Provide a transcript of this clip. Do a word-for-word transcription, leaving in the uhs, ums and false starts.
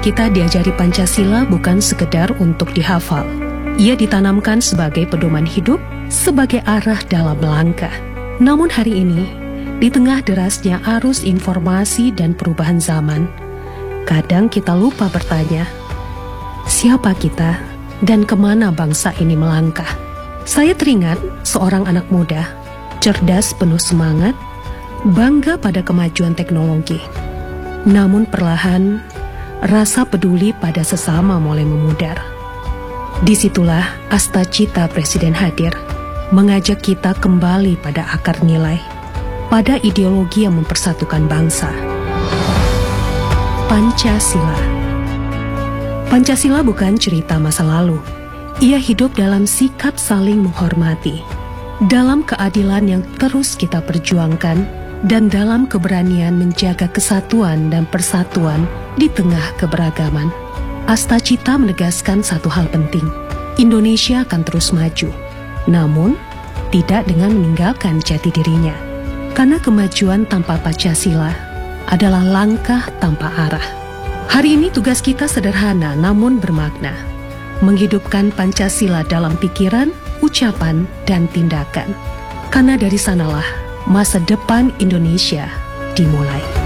Kita diajari Pancasila bukan sekedar untuk dihafal. Ia ditanamkan sebagai pedoman hidup, sebagai arah dalam melangkah. Namun hari ini, di tengah derasnya arus informasi dan perubahan zaman, kadang kita lupa bertanya, siapa kita dan kemana bangsa ini melangkah? Saya teringat seorang anak muda, cerdas penuh semangat, bangga pada kemajuan teknologi. Namun perlahan, rasa peduli pada sesama mulai memudar. Disitulah asta-cita Presiden hadir, mengajak kita kembali pada akar nilai, pada ideologi yang mempersatukan bangsa. Pancasila. Pancasila bukan cerita masa lalu. Ia hidup dalam sikap saling menghormati, dalam keadilan yang terus kita perjuangkan, dan dalam keberanian menjaga kesatuan dan persatuan di tengah keberagaman. Asta-cita menegaskan satu hal penting, Indonesia akan terus maju, namun tidak dengan meninggalkan jati dirinya. Karena kemajuan tanpa Pancasila adalah langkah tanpa arah. Hari ini tugas kita sederhana namun bermakna, menghidupkan Pancasila dalam pikiran, ucapan, dan tindakan. Karena dari sanalah masa depan Indonesia dimulai.